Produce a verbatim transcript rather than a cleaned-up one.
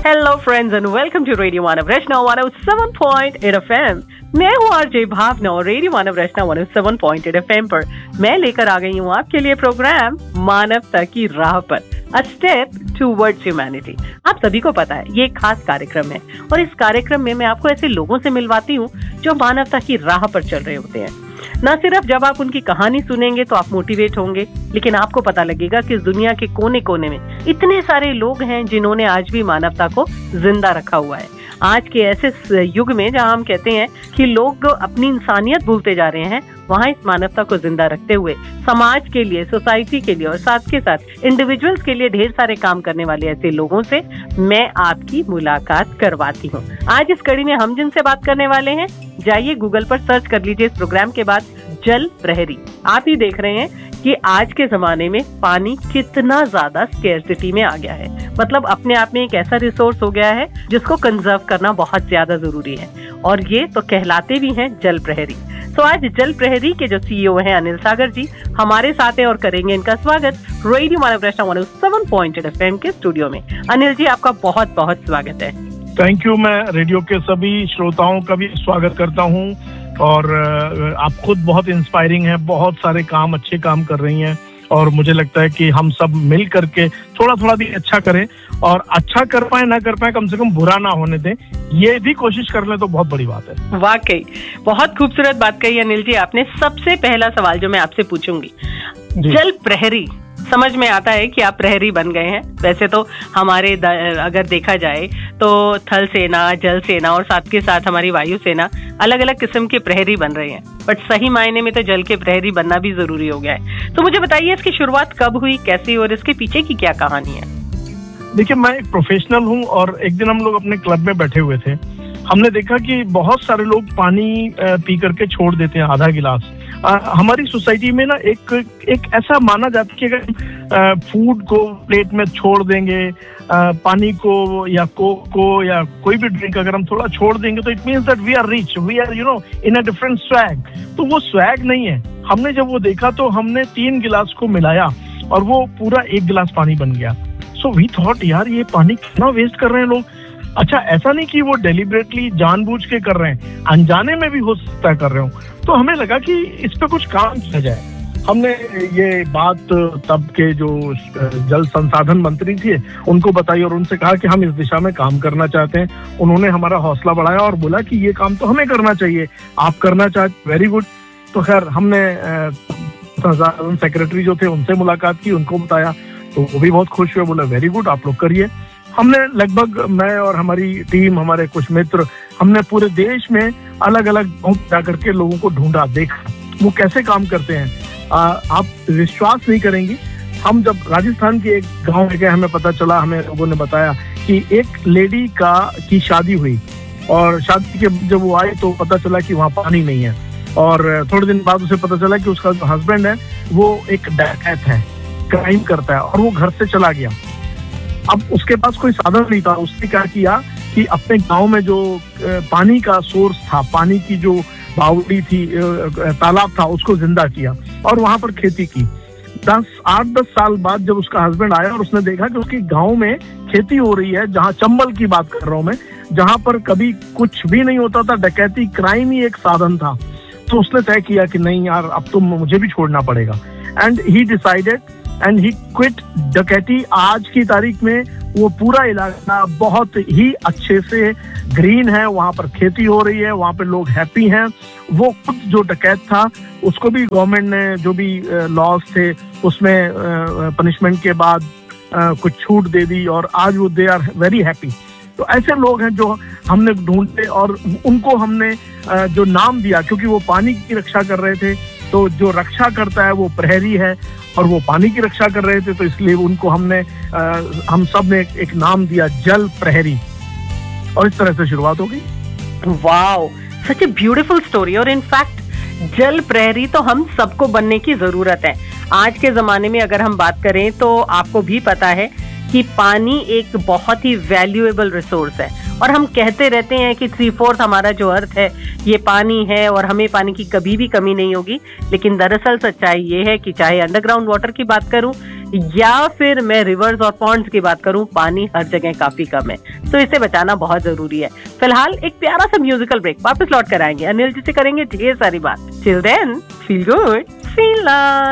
Hello friends and welcome to radio Manav Rachna one O seven point eight F M. मैं हूँ RJ भावना और radio मानव रचना one O seven point eight F M पर मैं लेकर आ गई हूँ आपके लिए प्रोग्राम मानवता की राह पर, अ स्टेप टूवर्ड्स ह्यूमैनिटी। आप सभी को पता है ये एक खास कार्यक्रम है और इस कार्यक्रम में मैं आपको ऐसे लोगों से मिलवाती हूँ जो मानवता की राह पर चल रहे होते हैं। न सिर्फ जब आप उनकी कहानी सुनेंगे तो आप मोटिवेट होंगे, लेकिन आपको पता लगेगा कि इस दुनिया के कोने कोने में इतने सारे लोग हैं जिन्होंने आज भी मानवता को जिंदा रखा हुआ है। आज के ऐसे युग में जहां हम कहते हैं कि लोग अपनी इंसानियत भूलते जा रहे हैं, वहां इस मानवता को जिंदा रखते हुए समाज के लिए, सोसाइटी के लिए और साथ के साथ इंडिविजुअल्स के लिए ढेर सारे काम करने वाले ऐसे लोगों से मैं आपकी मुलाकात करवाती हूँ। आज इस कड़ी में हम जिनसे बात करने वाले हैं, जाइए गूगल पर सर्च कर लीजिए इस प्रोग्राम के बाद जल प्रहरी। आप ही देख रहे हैं कि आज के जमाने में पानी कितना ज्यादा स्केर्सिटी में आ गया है, मतलब अपने आप में एक ऐसा रिसोर्स हो गया है जिसको कंजर्व करना बहुत ज्यादा जरूरी है, और ये तो कहलाते भी हैं जल प्रहरी। तो आज जल प्रहरी के जो सीईओ हैं अनिल सागर जी हमारे साथ हैं और करेंगे इनका स्वागत रेडियो मानव रचना one O seven point eight F M के स्टूडियो में। अनिल जी, आपका बहुत बहुत स्वागत है। Thank you. मैं रेडियो के सभी श्रोताओं का भी स्वागत करता हूँ और आप खुद बहुत इंस्पायरिंग हैं, बहुत सारे काम, अच्छे काम कर रही हैं और मुझे लगता है कि हम सब मिल करके थोड़ा थोड़ा भी अच्छा करें और अच्छा कर पाए ना कर पाए, कम से कम बुरा ना होने दें, ये भी कोशिश कर ले तो बहुत बड़ी बात है। वाकई बहुत खूबसूरत बात कही अनिल जी आपने। सबसे पहला सवाल जो मैं आपसे पूछूंगी, जल प्रहरी, समझ में आता है कि आप प्रहरी बन गए हैं। वैसे तो हमारे अगर देखा जाए तो थल सेना, जल सेना और साथ के साथ हमारी वायु सेना अलग अलग किस्म के प्रहरी बन रहे हैं, बट सही मायने में तो जल के प्रहरी बनना भी जरूरी हो गया है। तो मुझे बताइए इसकी शुरुआत कब हुई, कैसी और इसके पीछे की क्या कहानी है? देखिए, मैं एक प्रोफेशनल हूँ और एक दिन हम लोग अपने क्लब में बैठे हुए थे। हमने देखा कि बहुत सारे लोग पानी पी करके छोड़ देते हैं आधा गिलास। आ, हमारी सोसाइटी में ना एक एक ऐसा माना जाता है कि अगर फूड को प्लेट में छोड़ देंगे, आ, पानी को या कोक को या कोई भी ड्रिंक अगर हम थोड़ा छोड़ देंगे तो it means that we are rich, we are you know in a different swag. तो वो स्वैग नहीं है। हमने जब वो देखा तो हमने तीन गिलास को मिलाया और वो पूरा एक गिलास पानी बन गया। सो वी थॉट, यार ये पानी कितना वेस्ट कर रहे हैं लोग। अच्छा, ऐसा नहीं कि वो डेलिबरेटली जानबूझ के कर रहे हैं, अनजाने में भी हो सकता है कर रहे हो। तो हमें लगा कि इस पे कुछ काम किया जाए। हमने ये बात तब के जो जल संसाधन मंत्री थे उनको बताई और उनसे कहा कि हम इस दिशा में काम करना चाहते हैं। उन्होंने हमारा हौसला बढ़ाया और बोला कि ये काम तो हमें करना चाहिए, आप करना चाहते, वेरी गुड। तो खैर हमने संसाधन सेक्रेटरी जो थे उनसे मुलाकात की, उनको बताया तो वो भी बहुत खुश हुए, बोला वेरी गुड, आप लोग करिए। हमने लगभग, मैं और हमारी टीम, हमारे कुछ मित्र, हमने पूरे देश में अलग अलग गाँव जा करके लोगों को ढूंढा, देखा वो कैसे काम करते हैं। आ, आप विश्वास नहीं करेंगी, हम जब राजस्थान के एक गांव में गए, हमें पता चला, हमें लोगों ने बताया कि एक लेडी का की शादी हुई और शादी के जब वो आई तो पता चला कि वहाँ पानी नहीं है और थोड़े दिन बाद उसे पता चला कि उसका जो हस्बैंड है वो एक डकैत है, क्राइम करता है और वो घर से चला गया। अब उसके पास कोई साधन नहीं था। उसने क्या किया कि अपने गांव में जो पानी का सोर्स था, पानी की जो बावड़ी थी, तालाब था, उसको जिंदा किया और वहां पर खेती की। दस आठ दस साल बाद जब उसका हस्बैंड आया और उसने देखा कि उसके गांव में खेती हो रही है, जहां चंबल की बात कर रहा हूं मैं, जहां पर कभी कुछ भी नहीं होता था, डकैती, क्राइम ही एक साधन था, तो उसने तय किया कि नहीं यार, अब तो मुझे भी छोड़ना पड़ेगा। And he decided and he quit डकैती। आज की तारीख में वो पूरा इलाका बहुत ही अच्छे से ग्रीन है, वहां पर खेती हो रही है, वहां पे लोग हैप्पी हैं। वो खुद जो डकैत था उसको भी गवर्नमेंट ने जो भी लॉज थे उसमें पनिशमेंट के बाद कुछ छूट दे दी और आज वो दे आर वेरी हैप्पी। तो ऐसे लोग हैं जो हमने ढूंढे और उनको हमने जो नाम दिया, क्योंकि वो पानी की रक्षा कर रहे थे, तो जो रक्षा करता है वो प्रहरी है और वो पानी की रक्षा कर रहे थे, तो इसलिए उनको हमने आ, हम सब ने एक, एक नाम दिया, जल प्रहरी, और इस तरह से शुरुआत हो गई। Wow, such a beautiful story. और इनफैक्ट जल प्रहरी तो हम सबको बनने की जरूरत है। आज के जमाने में अगर हम बात करें तो आपको भी पता है कि पानी एक बहुत ही वैल्यूएबल रिसोर्स है और हम कहते रहते हैं कि थ्री फोर्थ हमारा जो अर्थ है ये पानी है और हमें पानी की कभी भी कमी नहीं होगी, लेकिन दरअसल सच्चाई ये है कि चाहे अंडरग्राउंड वाटर की बात करूं या फिर मैं रिवर्स और पॉन्ड्स की बात करूं, पानी हर जगह काफी कम है, तो इसे बचाना बहुत जरूरी है। फिलहाल एक प्यारा सा म्यूजिकल ब्रेक, वापस लौट कर आएंगे, अनिल जी से करेंगे ढेर सारी बात। Till then feel good, feel love.